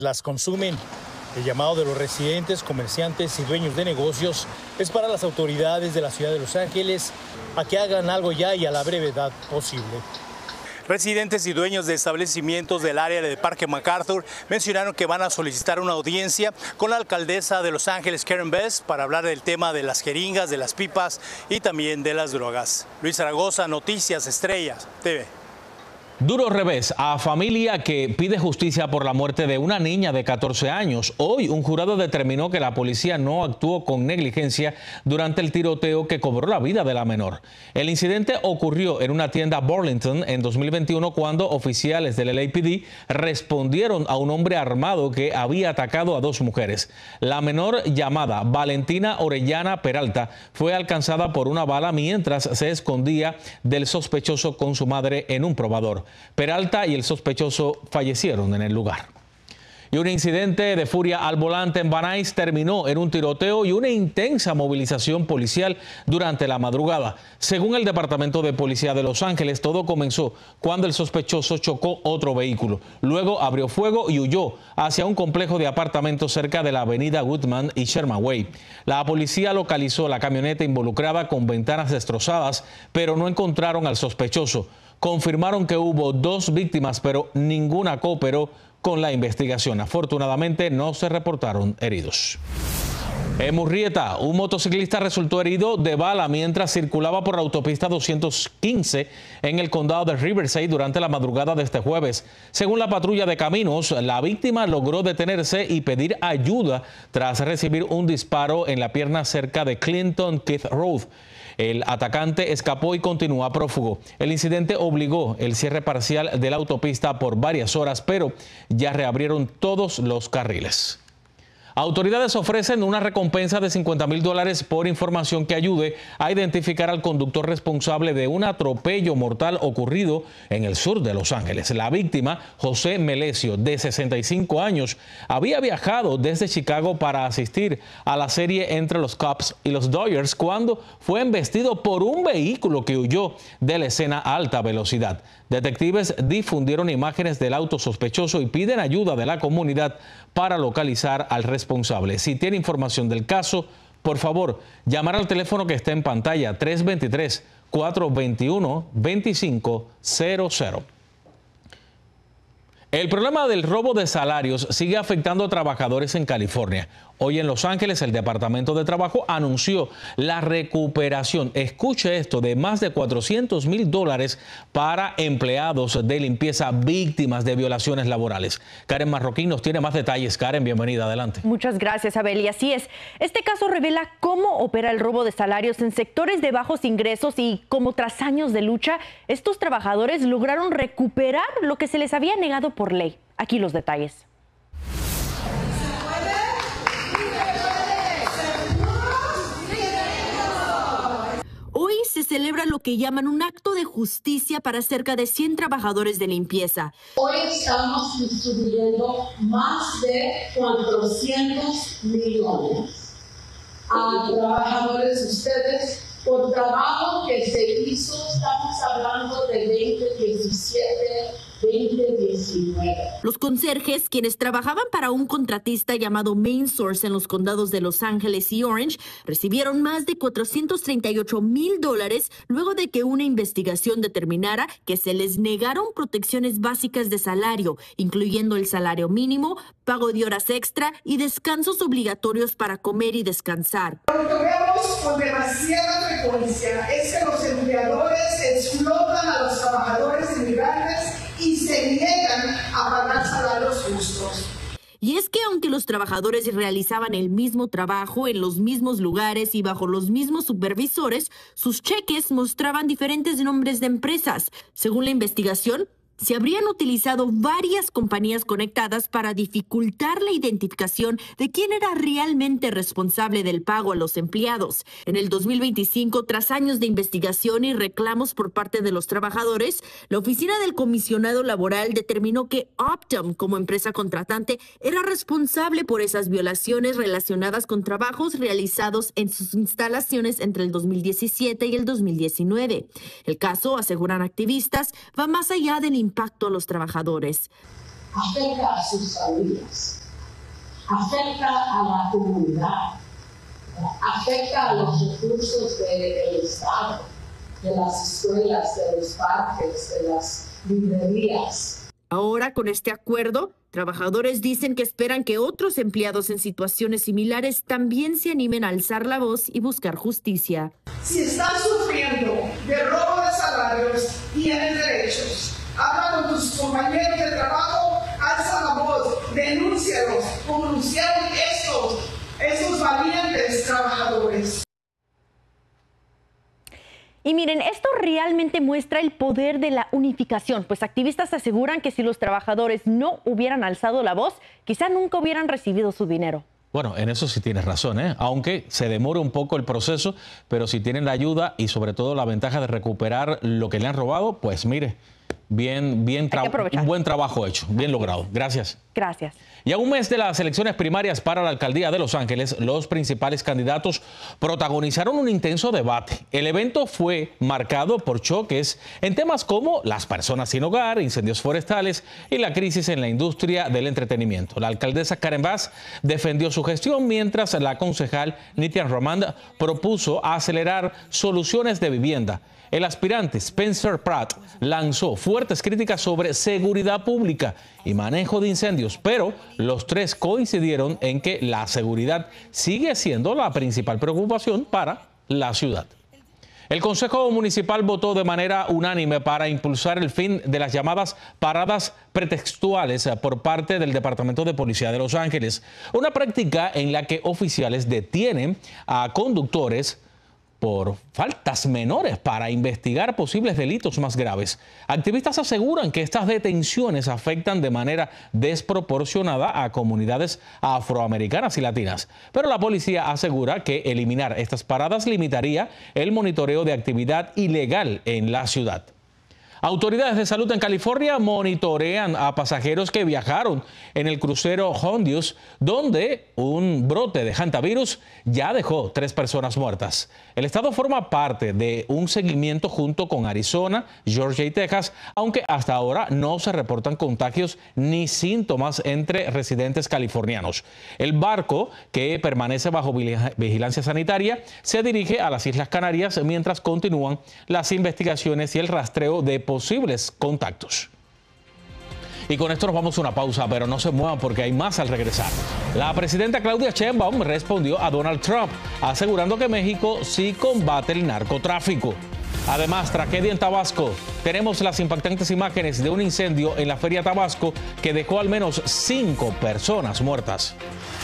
las consumen. El llamado de los residentes, comerciantes y dueños de negocios es para las autoridades de la ciudad de Los Ángeles a que hagan algo ya y a la brevedad posible. Residentes y dueños de establecimientos del área de Parque MacArthur mencionaron que van a solicitar una audiencia con la alcaldesa de Los Ángeles, Karen Bass, para hablar del tema de las jeringas, de las pipas y también de las drogas. Luis Zaragoza, Noticias Estrellas TV. Duro revés a familia que pide justicia por la muerte de una niña de 14 años. Hoy un jurado determinó que la policía no actuó con negligencia durante el tiroteo que cobró la vida de la menor. El incidente ocurrió en una tienda Burlington en 2021 cuando oficiales del LAPD respondieron a un hombre armado que había atacado a dos mujeres. La menor, llamada Valentina Orellana Peralta, fue alcanzada por una bala mientras se escondía del sospechoso con su madre en un probador. Peralta y el sospechoso fallecieron en el lugar. Y un incidente de furia al volante en Van Nuys terminó en un tiroteo y una intensa movilización policial durante la madrugada. Según el Departamento de Policía de Los Ángeles, todo comenzó cuando el sospechoso chocó otro vehículo. Luego abrió fuego y huyó hacia un complejo de apartamentos cerca de la avenida Woodman y Sherman Way. La policía localizó la camioneta involucrada con ventanas destrozadas, pero no encontraron al sospechoso. Confirmaron que hubo 2 víctimas, pero ninguna cooperó con la investigación. Afortunadamente no se reportaron heridos. En Murrieta, un motociclista resultó herido de bala mientras circulaba por la autopista 215 en el condado de Riverside durante la madrugada de este jueves. Según la patrulla de caminos, la víctima logró detenerse y pedir ayuda tras recibir un disparo en la pierna cerca de Clinton Keith Road. El atacante escapó y continúa prófugo. El incidente obligó el cierre parcial de la autopista por varias horas, pero ya reabrieron todos los carriles. Autoridades ofrecen una recompensa de $50,000 por información que ayude a identificar al conductor responsable de un atropello mortal ocurrido en el sur de Los Ángeles. La víctima, José Melesio, de 65 años, había viajado desde Chicago para asistir a la serie entre los Cubs y los Dodgers cuando fue embestido por un vehículo que huyó de la escena a alta velocidad. Detectives difundieron imágenes del auto sospechoso y piden ayuda de la comunidad para localizar al responsable. Si tiene información del caso, por favor, llamar al teléfono que está en pantalla, 323-421-2500. El problema del robo de salarios sigue afectando a trabajadores en California. Hoy en Los Ángeles, el Departamento de Trabajo anunció la recuperación, escuche esto, de más de $400,000 para empleados de limpieza víctimas de violaciones laborales. Karen Marroquín nos tiene más detalles. Karen, bienvenida, adelante. Muchas gracias, Abel. Y así es. Este caso revela cómo opera el robo de salarios en sectores de bajos ingresos y cómo tras años de lucha, estos trabajadores lograron recuperar lo que se les había negado por ley. Aquí los detalles. Hoy se celebra lo que llaman un acto de justicia para cerca de 100 trabajadores de limpieza. Hoy estamos distribuyendo más de 400 millones a trabajadores de ustedes por trabajo que se hizo. Estamos hablando de 2017, 2019. Los conserjes, quienes trabajaban para un contratista llamado Main Source en los condados de Los Ángeles y Orange, recibieron más de $438,000 luego de que una investigación determinara que se les negaron protecciones básicas de salario, incluyendo el salario mínimo, pago de horas extra y descansos obligatorios para comer y descansar. Lo que vemos con demasiada frecuencia es que los empleadores explotan a los trabajadores inmigrantes y se niegan a pagar salarios justos. Y es que aunque los trabajadores realizaban el mismo trabajo en los mismos lugares y bajo los mismos supervisores, sus cheques mostraban diferentes nombres de empresas. Según la investigación, se habrían utilizado varias compañías conectadas para dificultar la identificación de quién era realmente responsable del pago a los empleados. En el 2025, tras años de investigación y reclamos por parte de los trabajadores, la Oficina del Comisionado Laboral determinó que Optum, como empresa contratante, era responsable por esas violaciones relacionadas con trabajos realizados en sus instalaciones entre el 2017 y el 2019. El caso, aseguran activistas, va más allá del impacto a los trabajadores. afecta a sus familias, afecta a la comunidad, afecta a los recursos del Estado, de las escuelas, de los parques, de las librerías. Ahora, con este acuerdo, trabajadores dicen que esperan que otros empleados en situaciones similares también se animen a alzar la voz y buscar justicia. Si están sufriendo de robo de salarios, tienen derechos. Habla con tus compañeros de trabajo, alza la voz, denúncialos, como denunciaron estos valientes trabajadores. Y miren, esto realmente muestra el poder de la unificación, pues activistas aseguran que si los trabajadores no hubieran alzado la voz, quizá nunca hubieran recibido su dinero. Bueno, en eso sí tienes razón, aunque se demore un poco el proceso, pero si tienen la ayuda y sobre todo la ventaja de recuperar lo que le han robado, pues mire, un buen trabajo hecho, bien logrado. Gracias. Gracias. Y a un mes de las elecciones primarias para la alcaldía de Los Ángeles, los principales candidatos protagonizaron un intenso debate. El evento fue marcado por choques en temas como las personas sin hogar, incendios forestales y la crisis en la industria del entretenimiento. La alcaldesa Karen Bass defendió su gestión, mientras la concejal Nitya Raman propuso acelerar soluciones de vivienda. El aspirante Spencer Pratt lanzó fuertes críticas sobre seguridad pública y manejo de incendios, pero los tres coincidieron en que la seguridad sigue siendo la principal preocupación para la ciudad. El Consejo Municipal votó de manera unánime para impulsar el fin de las llamadas paradas pretextuales por parte del Departamento de Policía de Los Ángeles, una práctica en la que oficiales detienen a conductores por faltas menores para investigar posibles delitos más graves. Activistas aseguran que estas detenciones afectan de manera desproporcionada a comunidades afroamericanas y latinas, pero la policía asegura que eliminar estas paradas limitaría el monitoreo de actividad ilegal en la ciudad. Autoridades de salud en California monitorean a pasajeros que viajaron en el crucero Hondius, donde un brote de hantavirus ya dejó 3 personas muertas. El estado forma parte de un seguimiento junto con Arizona, Georgia y Texas, aunque hasta ahora no se reportan contagios ni síntomas entre residentes californianos. El barco, que permanece bajo vigilancia sanitaria, se dirige a las Islas Canarias mientras continúan las investigaciones y el rastreo de posibles contactos. Y con esto nos vamos a una pausa, pero no se muevan porque hay más al regresar. La presidenta Claudia Sheinbaum respondió a Donald Trump, asegurando que México sí combate el narcotráfico. Además, tragedia en Tabasco. Tenemos las impactantes imágenes de un incendio en la Feria Tabasco que dejó al menos 5 personas muertas.